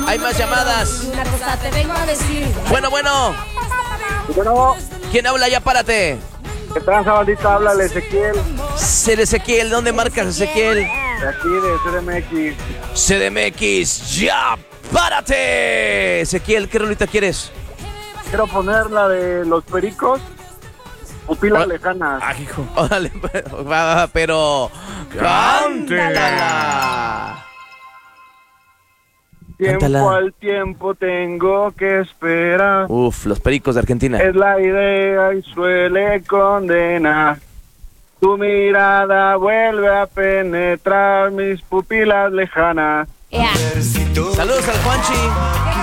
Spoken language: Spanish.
Hay más llamadas. Una cosa te vengo a decir. Bueno. Bueno, ¿Quién habla? Ya párate. ¿qué tal, bandita? Habla el Ezequiel, Ser Ezequiel, ¿dónde marcas, Ezequiel? de aquí de CDMX. CDMX, ya párate. Ezequiel, ¿qué rolita quieres? Quiero poner la de Los Pericos, Pupilas Lejanas. Hijo. Órale, pero cántala. Tiempo cántala. al tiempo tengo que esperar. Uf, los Pericos de Argentina. Es la idea y suele condenar. Tu mirada vuelve a penetrar mis pupilas lejanas. Ea. Saludos al Juanchi.